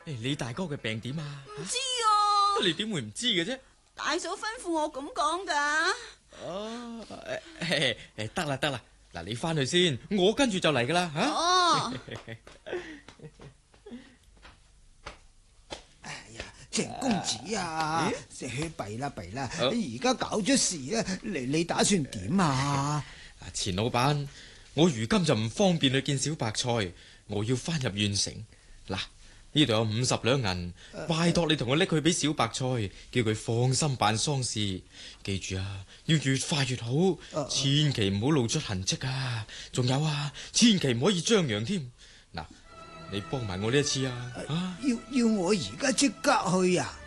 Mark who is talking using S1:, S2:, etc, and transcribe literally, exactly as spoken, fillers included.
S1: 你大哥嘅病點啊？
S2: 唔知啊，
S1: 你點會唔知嘅啫？
S2: 大嫂吩咐我咁講噶。
S1: 哦，誒誒，得啦得啦，嗱，你翻去先，我跟住就嚟噶啦吓。
S2: 哦，
S3: 哎呀，程公子啊，弊啦弊啦，而家搞咗事咧，你你打算點啊？
S1: 嗱，錢老闆，我如今就唔方便去見小白菜，我要翻入縣城。嗱，呢度有五十兩銀，拜託你同我拎去俾小白菜，叫佢放心辦喪事。記住啊，要越快越好，千祈唔好露出痕跡啊！仲有啊，千祈唔可以張揚添。嗱，你幫埋我呢一次啊！啊，
S3: 要要我而家即刻去啊？